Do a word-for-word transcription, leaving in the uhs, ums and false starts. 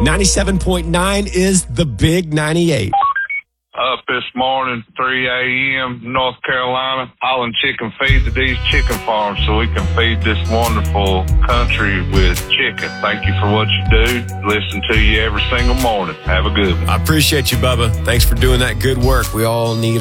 ninety-seven point nine is the Big ninety-eight. Up this morning, three a.m., North Carolina, hauling chicken feed to these chicken farms so we can feed this wonderful country with chicken. Thank you for what you do. Listen to you every single morning. Have a good one. I appreciate you, Bubba. Thanks for doing that good work. We all need